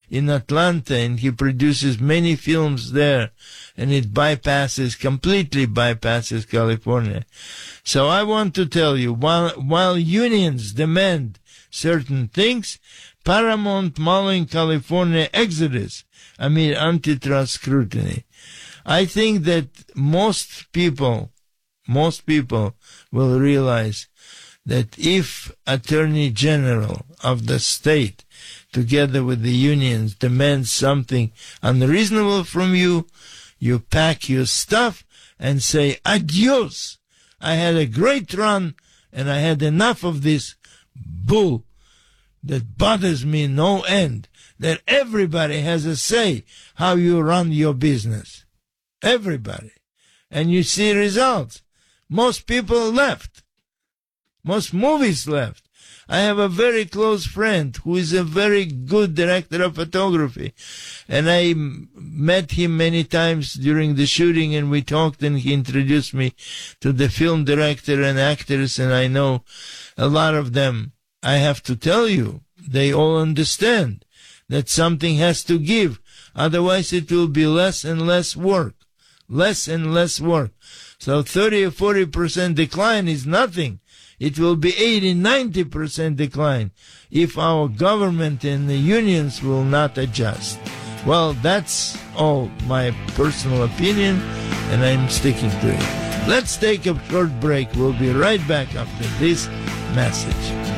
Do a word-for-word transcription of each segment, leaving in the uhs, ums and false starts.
in Atlanta, and he produces many films there, and it bypasses, completely bypasses California. So I want to tell you, while, while unions demand certain things, Paramount mulling California exodus amid antitrust scrutiny. I think that most people, most people will realize that if Attorney General of the state, together with the unions, demands something unreasonable from you, you pack your stuff and say, adios. I had a great run, and I had enough of this bull that bothers me no end, that everybody has a say how you run your business. Everybody. And you see results. Most people left. Most movies left. I have a very close friend who is a very good director of photography, and I met him many times during the shooting, and we talked, and he introduced me to the film director and actors, and I know a lot of them. I have to tell you, they all understand that something has to give. Otherwise, it will be less and less work. Less and less work. So thirty or forty percent decline is nothing. It will be eighty, ninety percent decline if our government and the unions will not adjust. Well, that's all my personal opinion, and I'm sticking to it. Let's take a short break. We'll be right back after this message.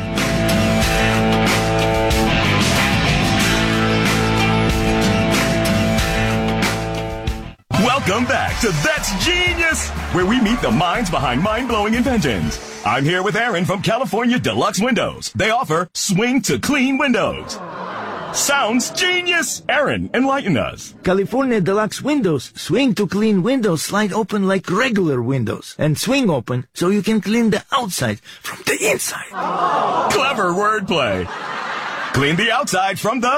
Welcome back to That's Genius, where we meet the minds behind mind-blowing inventions. I'm here with Aaron from California Deluxe Windows. They offer swing to clean windows. Sounds genius! Aaron, enlighten us. California Deluxe Windows swing to clean windows slide open like regular windows and swing open so you can clean the outside from the inside. Clever wordplay. Clean the outside from the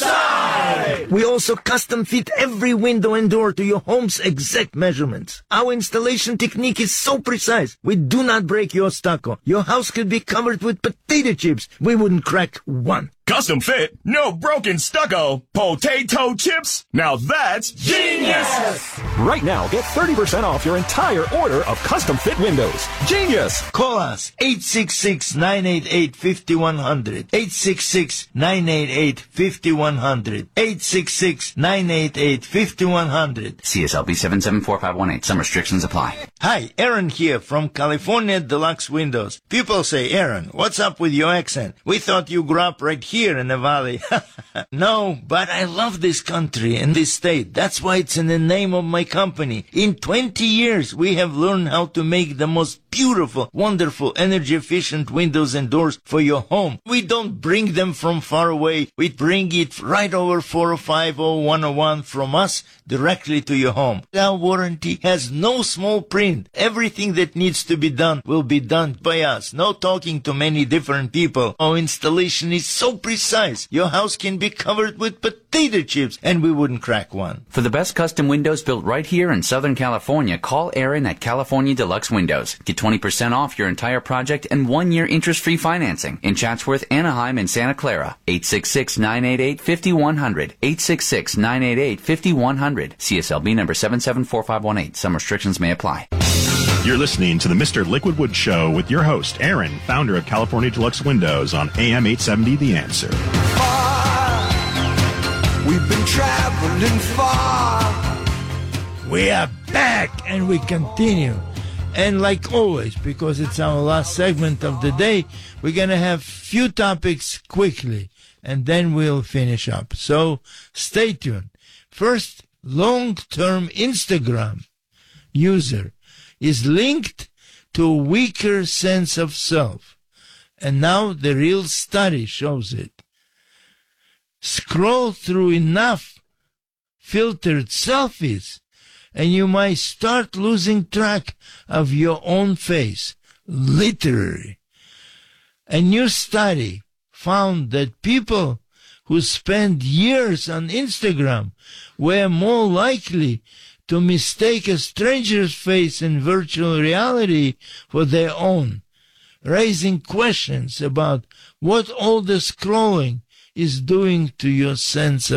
inside! We also custom fit every window and door to your home's exact measurements. Our installation technique is so precise, we do not break your stucco. Your house could be covered with potato chips. We wouldn't crack one. Custom fit, no broken stucco, potato chips. Now that's genius! Right now, get thirty percent off your entire order of custom fit windows. Genius! Call us, eight six six, nine eight eight, five one zero zero, eight six six, nine eight eight, five one zero zero, eight six six, nine eight eight, five one zero zero. C S L B seven seven four five one eight. Some restrictions apply. Hi, Aaron here from California Deluxe Windows. People say, Aaron, what's up with your accent? We thought you grew up right here in the valley. No, but I love this country and this state. That's why it's in the name of my company. In twenty years, we have learned how to make the most beautiful, wonderful, energy-efficient windows and doors for your home. We don't bring them from far away. We bring it right over four oh five oh one oh one from us directly to your home. Our warranty has no small print. Everything that needs to be done will be done by us. No talking to many different people. Our installation is so precise. Your house can be covered with potato chips and we wouldn't crack one. For the best custom windows built right here in Southern California, call Aaron at California Deluxe Windows. Get twenty percent off your entire project and one year interest-free financing in Chatsworth, Anaheim, and Santa Clara. eight six six, nine eight eight, five one zero zero. eight six six, nine eight eight, five one zero zero. C S L B number seven seven four five one eight. Some restrictions may apply. You're listening to the Mister Liquidwood Show with your host, Aaron, founder of California Deluxe Windows on A M eight seventy The Answer. Far, we've been traveling far. We are back and we continue. And like always, because it's our last segment of the day, we're going to have few topics quickly and then we'll finish up. So stay tuned. First, long-term Instagram user is linked to a weaker sense of self. And now the real study shows it. Scroll through enough filtered selfies and you might start losing track of your own face. Literally. A new study found that people who spend years on Instagram were more likely to mistake a stranger's face in virtual reality for their own, raising questions about what all the scrolling is doing to your sense of